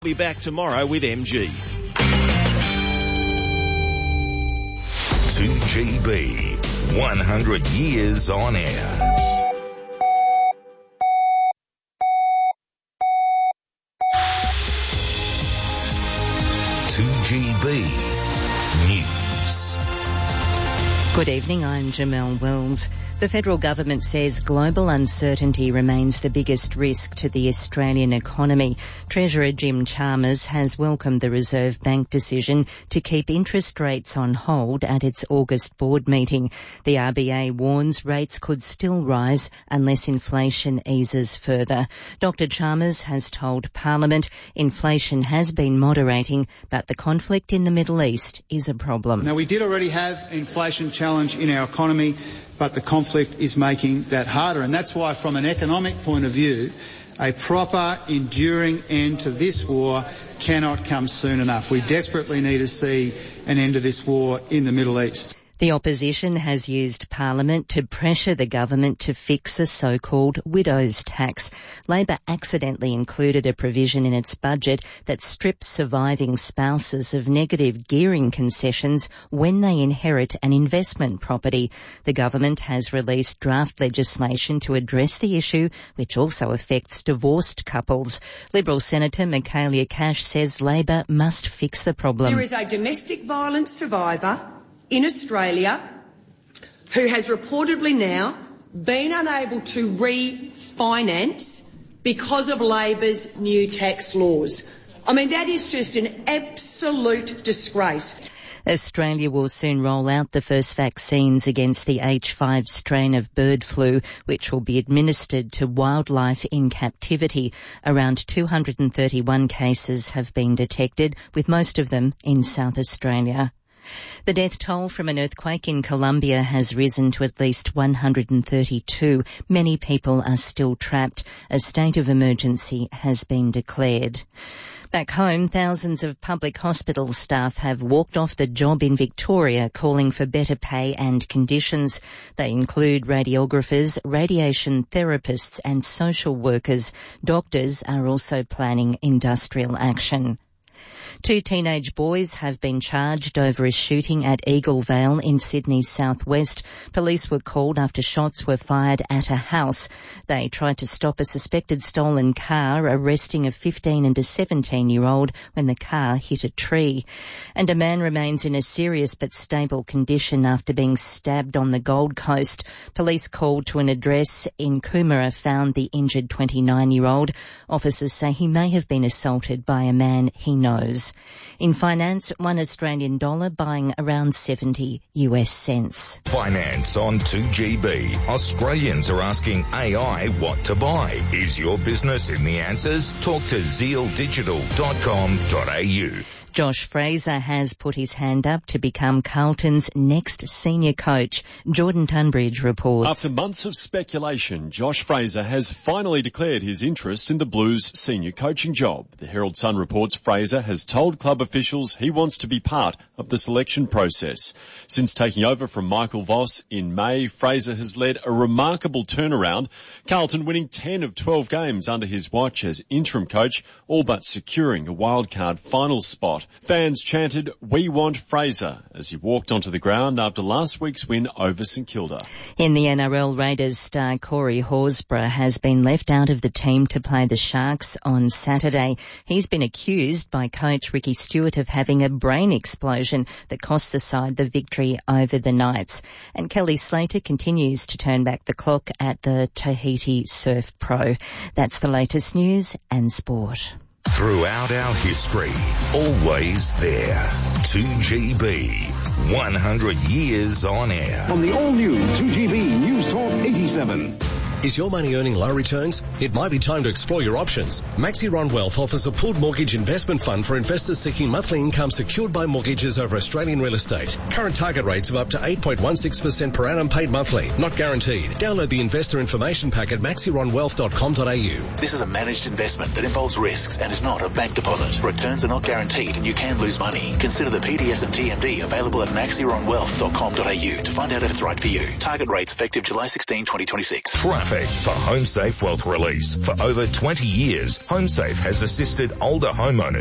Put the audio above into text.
Be back tomorrow with MG. 2GB, 100 years on air. News. Good evening, I'm Jamelle Wells. The federal government says global uncertainty remains the biggest risk to the Australian economy. Treasurer Jim Chalmers has welcomed the Reserve Bank decision to keep interest rates on hold at its August board meeting. The RBA warns rates could still rise unless inflation eases further. Dr. Chalmers has told Parliament inflation has been moderating, but the conflict in the Middle East is a problem. Now, we did already have an inflation challenge in our economy, but the conflict is making that harder. And that's why, from an economic point of view, a proper, enduring end to this war cannot come soon enough. We desperately need to see an end to this war in the Middle East. The opposition has used Parliament to pressure the government to fix a so-called widow's tax. Labor accidentally included a provision in its budget that strips surviving spouses of negative gearing concessions when they inherit an investment property. The government has released draft legislation to address the issue, which also affects divorced couples. Liberal Senator Michaelia Cash says Labor must fix the problem. There is a domestic violence survivor in Australia who has reportedly now been unable to refinance because of Labor's new tax laws. I mean, that is just an absolute disgrace. Australia will soon roll out the first vaccines against the H5 strain of bird flu, which will be administered to wildlife in captivity. Around 231 cases have been detected, with most of them in South Australia. The death toll from an earthquake in Colombia has risen to at least 132. Many people are still trapped. A state of emergency has been declared. Back home, thousands of public hospital staff have walked off the job in Victoria, calling for better pay and conditions. They include radiographers, radiation therapists and social workers. Doctors are also planning industrial action. 2 teenage boys have been charged over a shooting at Eagle Vale in Sydney's southwest. Police were called after shots were fired at a house. They tried to stop a suspected stolen car, arresting a 15 and a 17-year-old when the car hit a tree. And a man remains in a serious but stable condition after being stabbed on the Gold Coast. Police called to an address in Coomera found the injured 29-year-old. Officers say he may have been assaulted by a man he knows. In finance, $1 Australian buying around 70 US cents. Finance on 2GB. Australians are asking AI what to buy. Is your business in the answers? Talk to zealdigital.com.au. Josh Fraser has put his hand up to become Carlton's next senior coach. Jordan Tunbridge reports. After months of speculation, Josh Fraser has finally declared his interest in the Blues' senior coaching job. The Herald Sun reports Fraser has told club officials he wants to be part of the selection process. Since taking over from Michael Voss in May, Fraser has led a remarkable turnaround, Carlton winning 10 of 12 games under his watch as interim coach, all but securing a wildcard final spot. Fans chanted, "We want Fraser," as he walked onto the ground after last week's win over St Kilda. In the NRL, Raiders star Corey Horsburgh has been left out of the team to play the Sharks on Saturday. He's been accused by coach Ricky Stewart of having a brain explosion that cost the side the victory over the Knights. And Kelly Slater continues to turn back the clock at the Tahiti Surf Pro. That's the latest news and sport. Throughout our history, always there. 2GB, 100 years on air. On the all-new 2GB News Talk 87. Is your money earning low returns? It might be time to explore your options. Maxiron Wealth offers a pooled mortgage investment fund for investors seeking monthly income secured by mortgages over Australian real estate. Current target rates of up to 8.16% per annum paid monthly, not guaranteed. Download the investor information pack at maxironwealth.com.au. This is a managed investment that involves risks and is not a bank deposit. Returns are not guaranteed and you can lose money. Consider the PDS and TMD available at maxironwealth.com.au to find out if it's right for you. Target rates effective July 16, 2026. effect for HomeSafe Wealth Release. For over 20 years, HomeSafe has assisted older homeowners